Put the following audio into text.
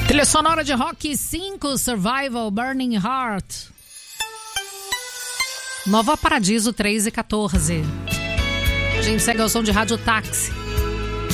Trilha sonora de Rock 5, Survival, Burning Heart. Nova Paradiso 3 e 14. A gente segue ao som de Rádio Táxi.